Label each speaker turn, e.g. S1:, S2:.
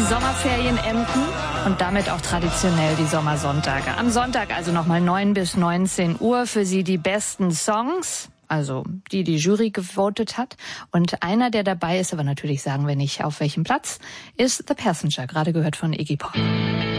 S1: Sommerferien enden und damit auch traditionell die Sommersonntage. Am Sonntag also nochmal 9 bis 19 Uhr für Sie die besten Songs, also die Jury gewotet hat. Und einer, der dabei ist, aber natürlich sagen wir nicht auf welchem Platz, ist The Passenger, gerade gehört von Iggy Pop.